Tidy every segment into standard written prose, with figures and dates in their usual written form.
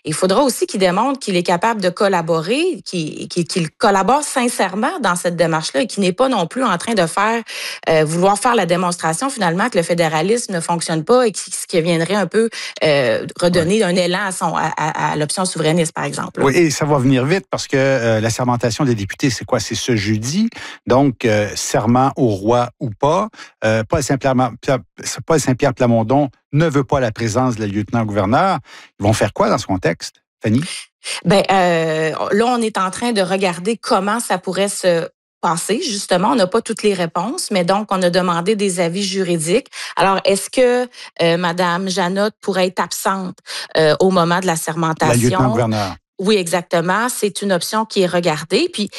Il faudra aussi qu'il démontre qu'il est capable de collaborer, qu'il collabore sincèrement dans cette démarche-là et qu'il n'est pas non plus en train de vouloir faire la démonstration finalement que le fédéralisme ne fonctionne pas et ce qui viendrait un peu redonner un élan à l'option souverainiste, par exemple. Oui, et ça va venir vite parce que la sermentation des députés, c'est quoi? C'est ce jeudi. Donc, serment au roi ou pas. Paul Saint-Pierre Plamondon ne veut pas la présence de la lieutenant-gouverneur. Ils vont faire quoi dans ce contexte, Fanny? Là, on est en train de regarder comment ça pourrait se passer. Justement, on n'a pas toutes les réponses, mais donc, on a demandé des avis juridiques. Alors, est-ce que Mme Janotte pourrait être absente au moment de la sermentation? La lieutenant-gouverneur. Oui, exactement. C'est une option qui est regardée. Puis,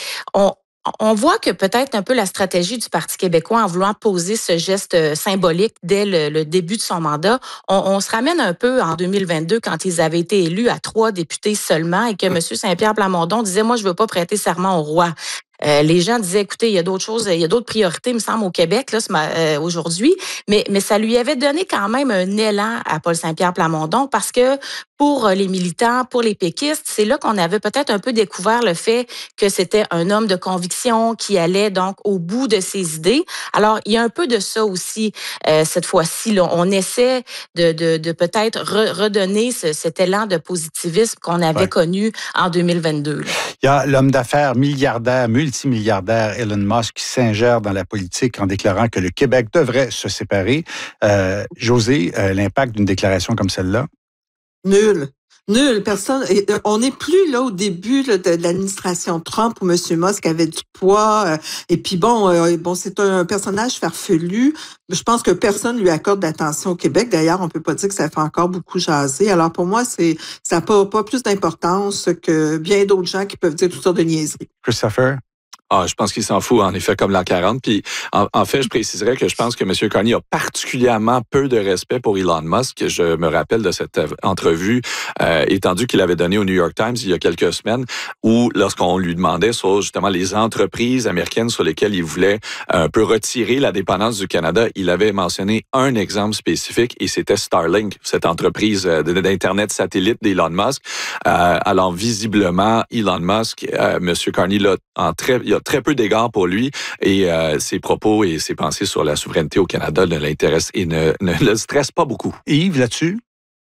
on voit que peut-être un peu la stratégie du Parti québécois en voulant poser ce geste symbolique dès le début de son mandat, on se ramène un peu en 2022 quand ils avaient été élus à 3 députés seulement et que M. Saint-Pierre Plamondon disait « Moi, je veux pas prêter serment au roi ». Les gens disaient, écoutez, il y a d'autres choses, il y a d'autres priorités, il me semble, au Québec là, aujourd'hui. Mais ça lui avait donné quand même un élan à Paul Saint-Pierre Plamondon parce que pour les militants, pour les péquistes, c'est là qu'on avait peut-être un peu découvert le fait que c'était un homme de conviction qui allait donc au bout de ses idées. Alors, il y a un peu de ça aussi cette fois-ci. Là. On essaie de peut-être redonner cet élan de positivisme qu'on avait connu en 2022. Là. Il y a l'homme d'affaires milliardaire, multimilliardaire Elon Musk qui s'ingère dans la politique en déclarant que le Québec devrait se séparer. Josée, l'impact d'une déclaration comme celle-là? Nul. Personne. On n'est plus là au début de l'administration Trump où M. Musk avait du poids. Et puis c'est un personnage farfelu. Je pense que personne lui accorde d'attention au Québec. D'ailleurs, on peut pas dire que ça fait encore beaucoup jaser. Alors pour moi, ça n'a pas plus d'importance que bien d'autres gens qui peuvent dire toutes sortes de niaiseries. Christopher? Je pense qu'il s'en fout, en effet, comme l'an 40. Puis, en fait, je préciserais que je pense que M. Carney a particulièrement peu de respect pour Elon Musk. Je me rappelle de cette entrevue étendue qu'il avait donnée au New York Times il y a quelques semaines, où lorsqu'on lui demandait sur justement les entreprises américaines sur lesquelles il voulait un peu retirer la dépendance du Canada, il avait mentionné un exemple spécifique et c'était Starlink, cette entreprise d'Internet satellite d'Elon Musk. Alors, visiblement, Elon Musk, M. Carney, là, il y a très peu d'égards pour lui et ses propos et ses pensées sur la souveraineté au Canada ne l'intéressent et ne le stressent pas beaucoup. Yves, là-dessus?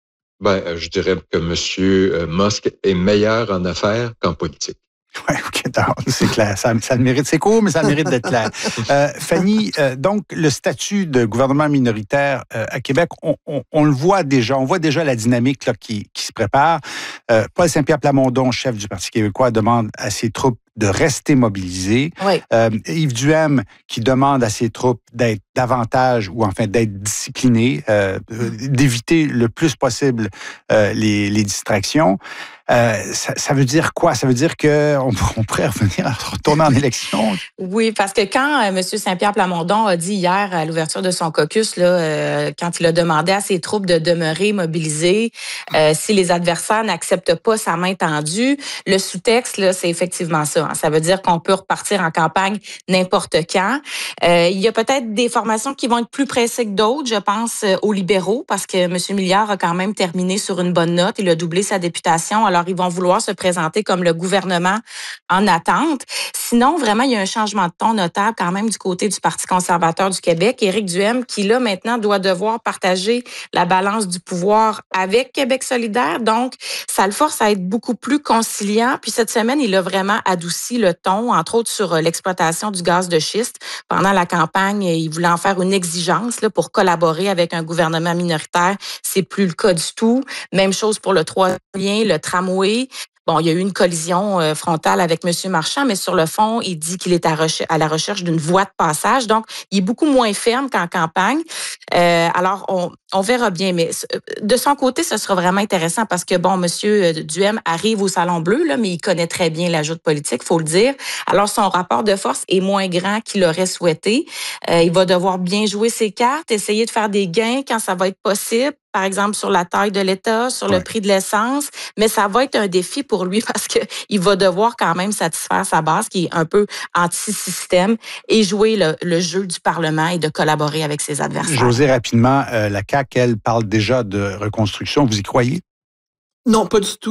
Je dirais que M. Musk est meilleur en affaires qu'en politique. Oui, OK, c'est clair. Ça le mérite. C'est court, mais ça le mérite d'être clair. Fanny, donc, le statut de gouvernement minoritaire à Québec, on le voit déjà. On voit déjà la dynamique là, qui se prépare. Paul Saint-Pierre Plamondon, chef du Parti québécois, demande à ses troupes de rester mobilisés. Oui. Yves Duhem qui demande à ses troupes d'être davantage ou enfin d'être disciplinés, d'éviter le plus possible les distractions. Ça veut dire quoi? Ça veut dire qu'on pourrait retourner en élection? Oui, parce que quand M. Saint-Pierre Plamondon a dit hier à l'ouverture de son caucus, là, quand il a demandé à ses troupes de demeurer mobilisées, si les adversaires n'acceptent pas sa main tendue, le sous-texte, là, c'est effectivement ça. Hein. Ça veut dire qu'on peut repartir en campagne n'importe quand. Il y a peut-être des formations qui vont être plus pressées que d'autres. Je pense aux libéraux, parce que M. Milliard a quand même terminé sur une bonne note. Il a doublé sa députation. Alors, ils vont vouloir se présenter comme le gouvernement en attente. Sinon, vraiment, il y a un changement de ton notable quand même du côté du Parti conservateur du Québec. Éric Duhem, qui là, maintenant, doit devoir partager la balance du pouvoir avec Québec solidaire. Donc, ça le force à être beaucoup plus conciliant. Puis cette semaine, il a vraiment adouci le ton, entre autres sur l'exploitation du gaz de schiste. Pendant la campagne, il voulait en faire une exigence là, pour collaborer avec un gouvernement minoritaire. C'est plus le cas du tout. Même chose pour le troisième lien, le tramway. Bon, il y a eu une collision frontale avec M. Marchand, mais sur le fond, il dit qu'il est à la recherche d'une voie de passage. Donc, il est beaucoup moins ferme qu'en campagne. Alors, on verra bien. Mais de son côté, ce sera vraiment intéressant parce que, bon, M. Duhem arrive au Salon Bleu, là, mais il connaît très bien la joute politique, faut le dire. Alors, son rapport de force est moins grand qu'il aurait souhaité. Il va devoir bien jouer ses cartes, essayer de faire des gains quand ça va être possible. Par exemple, sur la taille de l'État, sur le prix de l'essence. Mais ça va être un défi pour lui parce qu'il va devoir quand même satisfaire sa base qui est un peu anti-système et jouer le jeu du Parlement et de collaborer avec ses adversaires. Josée, rapidement, la CAQ, elle parle déjà de reconstruction. Vous y croyez? Non, pas du tout.